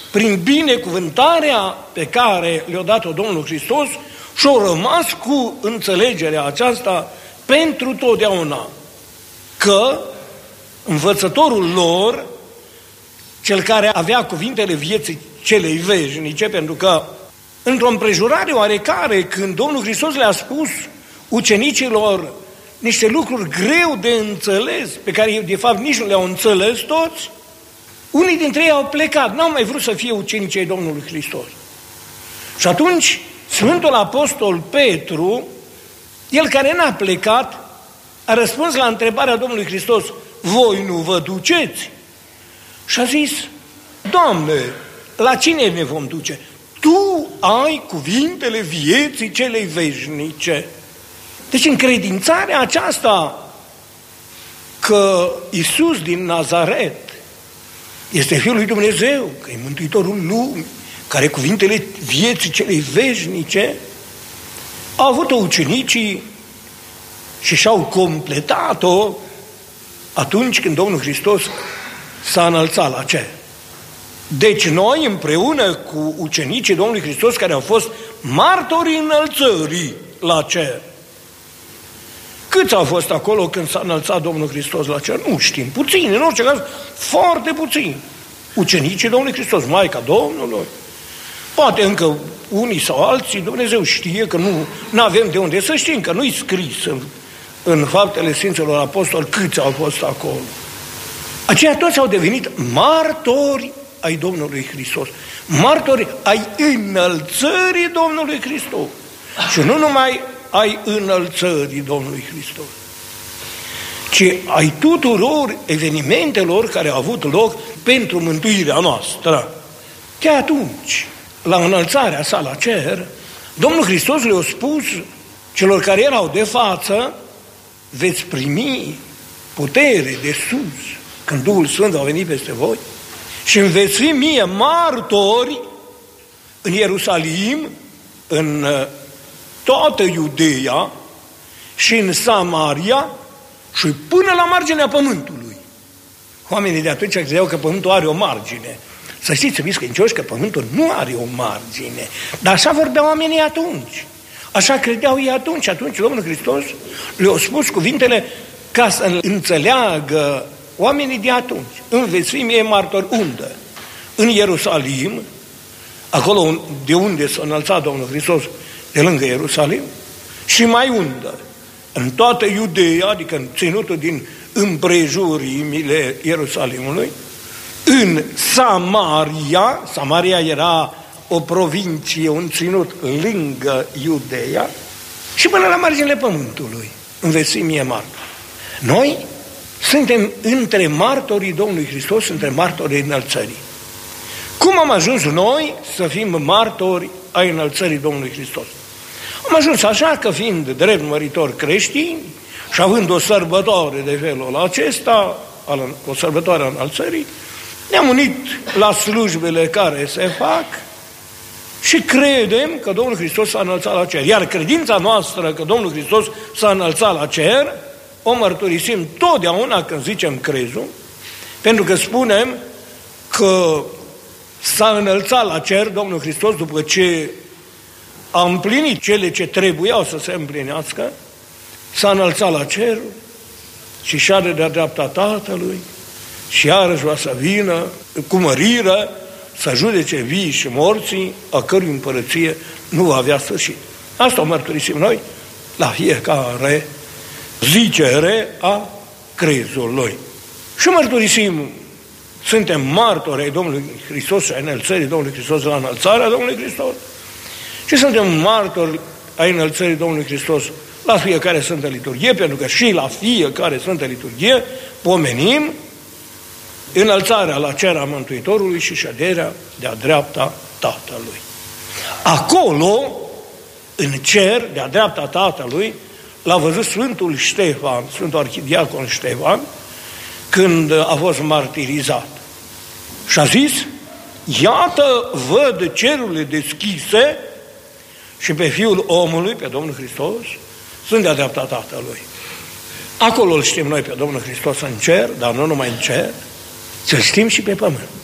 prin binecuvântarea pe care le-a dat-o Domnul Hristos și au rămas cu înțelegerea aceasta pentru totdeauna, că învățătorul lor, cel care avea cuvintele vieții celei veșnice, pentru că într-o împrejurare oarecare, când Domnul Hristos le-a spus ucenicilor niște lucruri greu de înțeles, pe care de fapt nici nu le-au înțeles toți, unii dintre ei au plecat, n-au mai vrut să fie ucenicii Domnului Hristos. Și atunci Sfântul Apostol Petru, el care n-a plecat, a răspuns la întrebarea Domnului Hristos: voi nu vă duceți? Și a zis: Doamne, la cine ne vom duce? Tu ai cuvintele vieții celei veșnice. Deci încredințarea aceasta că Iisus din Nazaret este Fiul lui Dumnezeu, că e Mântuitorul lumii, care cuvintele vieții celei veșnice, au avut-o ucenicii și și-au completat-o atunci când Domnul Hristos s-a înălțat la cer. Deci noi, împreună cu ucenicii Domnului Hristos, care au fost martorii înălțării la cer. Câți au fost acolo când s-a înălțat Domnul Hristos la cer? Nu știm, puțini, în orice caz, foarte puțini. Ucenicii Domnului Hristos, Maica Domnului, poate încă unii sau alții, Dumnezeu știe că nu avem de unde să știm, că nu-i scris în Faptele Sfinților Apostoli câți au fost acolo. Aceia toți au devenit martori ai Domnului Hristos, martori ai înălțării Domnului Hristos. Și nu numai ai înălțării Domnului Hristos, ci ai tuturor evenimentelor care au avut loc pentru mântuirea noastră. De atunci, la înălțarea sa la cer, Domnul Hristos le-a spus celor care erau de față: veți primi putere de sus când Duhul Sfânt va veni peste voi și îmi veți fi mie martori în Ierusalim, în toată Iudeea și în Samaria și până la marginea pământului. Oamenii de atunci credeau că pământul are o margine. Să știți credincioși că pământul nu are o margine. Dar așa vorbeau oamenii atunci. Așa credeau ei atunci. Atunci Domnul Hristos le-a spus cuvintele ca să înțeleagă oamenii de atunci. Îmi veți fi mie martori unde? În Ierusalim, acolo de unde s-a înălțat Domnul Hristos, de lângă Ierusalim, și mai unde? În toată Iudeea, adică în ținutul din împrejurimile Ierusalimului, în Samaria, Samaria era o provincie, un ținut lângă Iudeea, și până la marginile pământului, îmi veți fi mie martori. Noi suntem între martorii Domnului Hristos, între martorii înălțării. Cum am ajuns noi să fim martori ai înălțării Domnului Hristos? Am ajuns așa că, fiind drept măritori creștini și având o sărbătoare de felul acesta, o sărbătoare a înălțării, ne-am unit la slujbele care se fac și credem că Domnul Hristos s-a înălțat la cer. Iar credința noastră că Domnul Hristos s-a înălțat la cer o mărturisim totdeauna când zicem crezul, pentru că spunem că s-a înălțat la cer Domnul Hristos după ce a împlinit cele ce trebuiau să se împlinească, s-a înălțat la cer și șade de-a dreapta Tatălui și iarăși va să vină cu mărire să judece vii și morții, a cărui împărăție nu va avea sfârșit. Asta o mărturisim noi la fiecare zicere a crezului. Și mărturisim, suntem martori ai Domnului Hristos și ai înălțării Domnului Hristos la înălțarea Domnului Hristos și suntem martori ai înălțării Domnului Hristos la fiecare Sfântă Liturghie, pentru că și la fiecare Sfântă Liturghie pomenim înălțarea la cer a Mântuitorului și șederea de-a dreapta Tatălui. Acolo, în cer, de-a dreapta Tatălui, l-a văzut Sfântul Ștefan, Sfântul Arhidiacon Ștefan, când a fost martirizat. Și a zis: iată, văd cerurile deschise și pe Fiul omului, pe Domnul Hristos, sunt de-a dreapta Tatălui. Acolo îl știm noi pe Domnul Hristos în cer, dar nu numai în cer, să știm și pe pământ.